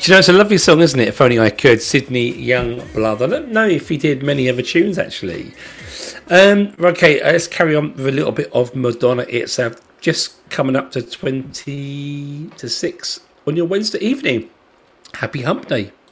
you know, it's a lovely song, isn't it? If Only I Could, Sydney Youngblood. I don't know if he did many other tunes, actually. Okay, let's carry on with a little bit of Madonna. It's just coming up to 20 to 6 on your Wednesday evening. Happy Hump Day.